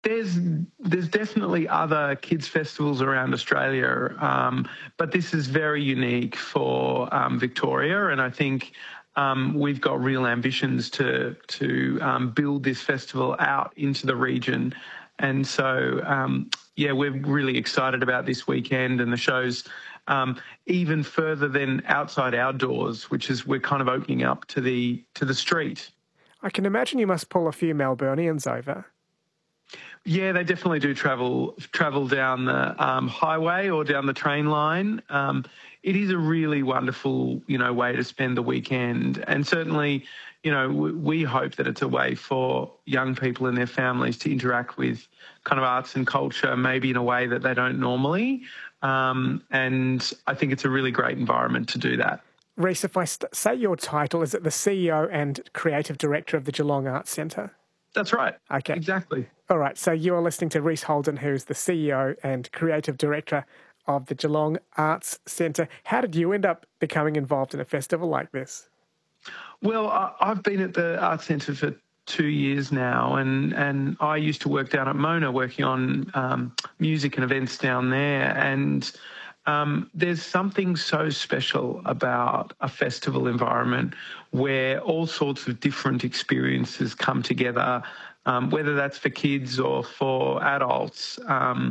there's definitely other kids festivals around Australia, but this is very unique for Victoria, and I think we've got real ambitions to build this festival out into the region, and so we're really excited about this weekend and the shows. Even further than outside our doors, which is we're kind of opening up to the street. I can imagine you must pull a few Melburnians over. Yeah, they definitely do travel down the highway or down the train line. It is a really wonderful, way to spend the weekend, and certainly, we hope that it's a way for young people and their families to interact with kind of arts and culture, maybe in a way that they don't normally. And I think it's a really great environment to do that. Rhys, if I say your title, is it the CEO and Creative Director of the Geelong Arts Centre? That's right. Okay. Exactly. All right. So you're listening to Rhys Holden, who's the CEO and Creative Director of the Geelong Arts Centre. How did you end up becoming involved in a festival like this? Well, I've been at the Arts Centre for 2 years now, and I used to work down at Mona working on music and events down there, and there's something so special about a festival environment where all sorts of different experiences come together, whether that's for kids or for adults.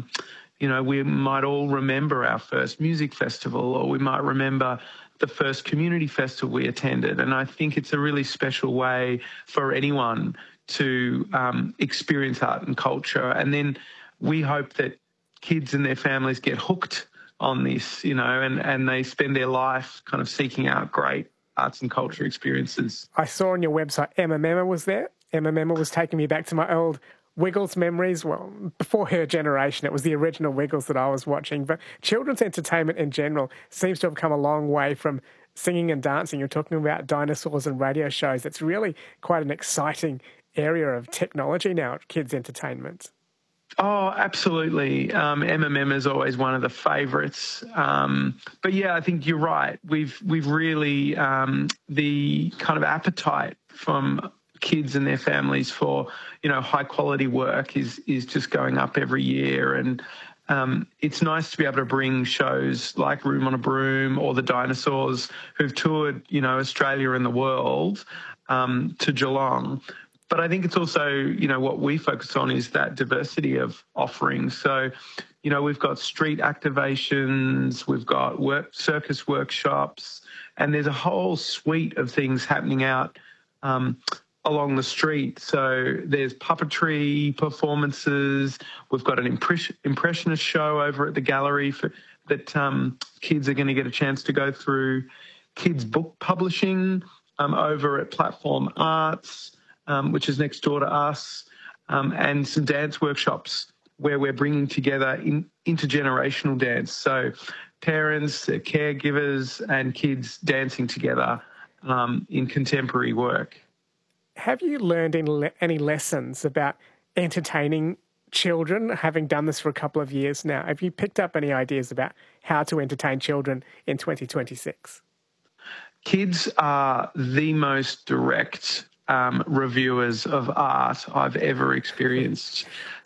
We might all remember our first music festival, or we might remember the first community festival we attended. And I think it's a really special way for anyone to experience art and culture. And then we hope that kids and their families get hooked on this, and they spend their life kind of seeking out great arts and culture experiences. I saw on your website Emma Memma was there. Emma Memma was taking me back to my old Wiggles memories. Well, before her generation, it was the original Wiggles that I was watching. But children's entertainment in general seems to have come a long way from singing and dancing. You're talking about dinosaurs and radio shows. It's really quite an exciting area of technology now at kids' entertainment. Oh, absolutely. Emma Memma is always one of the favourites. But yeah, I think you're right. We've really the kind of appetite from kids and their families for high quality work is just going up every year, and it's nice to be able to bring shows like Room on a Broom or the Dinosaurs, who've toured Australia and the world, to Geelong. But I think it's also what we focus on is that diversity of offerings. So we've got street activations, we've got circus workshops, and there's a whole suite of things happening out along the street. So there's puppetry performances. We've got an impressionist show over at the gallery that kids are going to get a chance to go through. Kids book publishing over at Platform Arts, which is next door to us, and some dance workshops where we're bringing together intergenerational dance. So parents, caregivers, and kids dancing together in contemporary work. Have you learned any lessons about entertaining children, having done this for a couple of years now? Have you picked up any ideas about how to entertain children in 2026? Kids are the most direct reviewers of art I've ever experienced.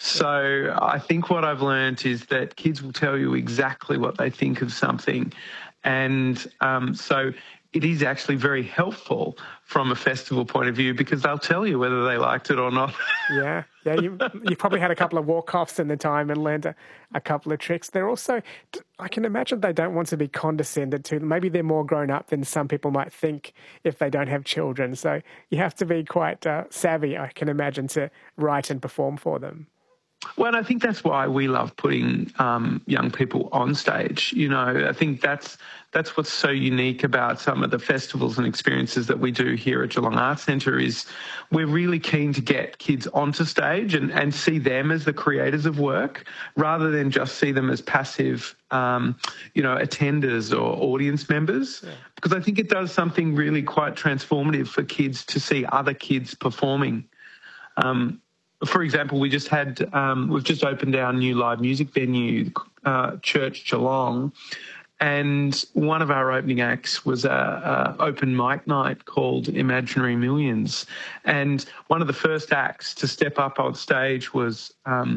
So I think what I've learned is that kids will tell you exactly what they think of something. And so it is actually very helpful from a festival point of view because they'll tell you whether they liked it or not. Yeah. You probably had a couple of walk-offs in the time and learned a couple of tricks. They're also, I can imagine they don't want to be condescended to. Maybe they're more grown up than some people might think if they don't have children. So you have to be quite savvy, I can imagine, to write and perform for them. Well, I think that's why we love putting young people on stage. I think that's what's so unique about some of the festivals and experiences that we do here at Geelong Arts Centre is we're really keen to get kids onto stage and see them as the creators of work rather than just see them as passive, attenders or audience members. Yeah. Because I think it does something really quite transformative for kids to see other kids performing. For example, we've just opened our new live music venue, Church Geelong, and one of our opening acts was a open mic night called Imaginary Millions. And one of the first acts to step up on stage was